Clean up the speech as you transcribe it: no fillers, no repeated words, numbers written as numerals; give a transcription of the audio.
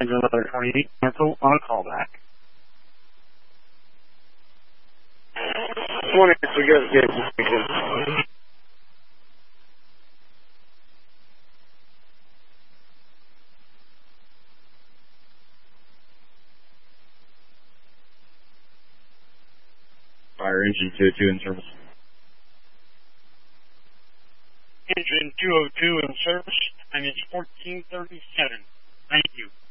Engine 1128, cancel on a callback. Morning, we got Fire engine 202 in service. Engine 202 in service, and it's 1437. Thank you.